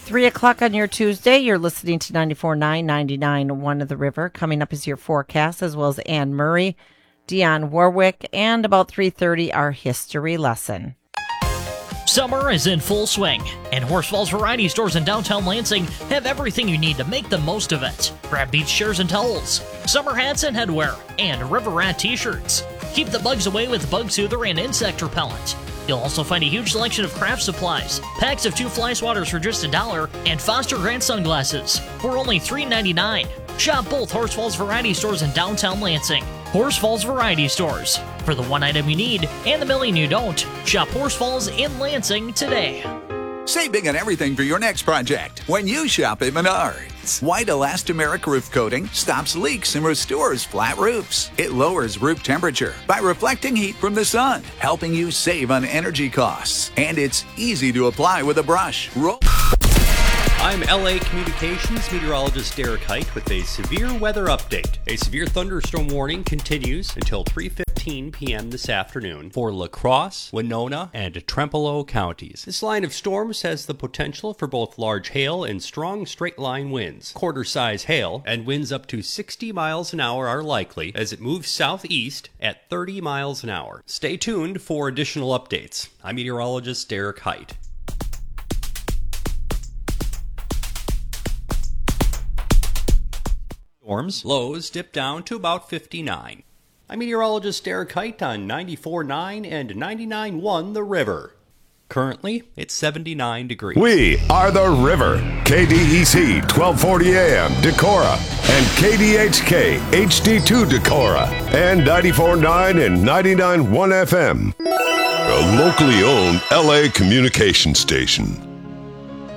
3 o'clock on your Tuesday. You're listening to 94.9, 99.1 of the River. Coming up is your forecast, as well as Anne Murray, Dionne Warwick, and about 3:30, our history lesson. Summer is in full swing, and Horse Falls Variety Stores in downtown Lansing have everything you need to make the most of it. Grab beach chairs and towels, summer hats and headwear, and River Rat t-shirts. Keep the bugs away with Bug Soother and Insect Repellent. You'll also find a huge selection of craft supplies, packs of 2 fly swatters for just $1, and Foster Grant sunglasses for only $3.99. Shop both Horse Falls Variety Stores in downtown Lansing. Horse Falls Variety Stores. For the one item you need and the million you don't, shop Horse Falls in Lansing today. Save big on everything for your next project when you shop at Menards. White elastomeric roof coating stops leaks and restores flat roofs. It lowers roof temperature by reflecting heat from the sun, helping you save on energy costs. And it's easy to apply with a brush. I'm LA Communications meteorologist Derek Height with a severe weather update. A severe thunderstorm warning continues until 3:15 p.m. this afternoon for La Crosse, Winona, and Trempealeau counties. This line of storms has the potential for both large hail and strong straight-line winds. Quarter-size hail and winds up to 60 miles an hour are likely as it moves southeast at 30 miles an hour. Stay tuned for additional updates. I'm meteorologist Derek Height. Storms, lows dip down to about 59. I'm meteorologist Derek Height on 94.9 and 99.1 The River. Currently, it's 79 degrees. We are The River. KDEC 1240 AM Decorah and KDHK HD2 Decorah and 94.9 and 99.1 FM. A locally owned LA communication station.